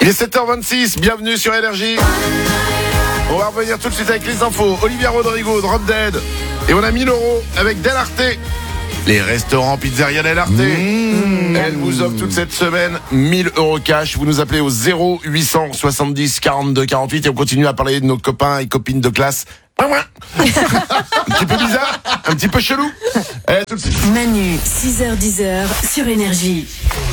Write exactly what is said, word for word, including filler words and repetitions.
Il est sept heures vingt-six, bienvenue sur Énergie. On va revenir tout de suite avec les infos. Olivia Rodrigo, Drop Dead. Et on a mille euros avec Del Arte. Les restaurants Pizzeria Del Arte. Mmh. Elle vous offre toute cette semaine mille euros cash. Vous nous appelez au zéro huit cent soixante-dix quarante-deux quarante-huit et on continue à parler de nos copains et copines de classe. Un petit peu bizarre, un petit peu chelou. Allez, tout de suite. Manu, six heures dix sur Énergie.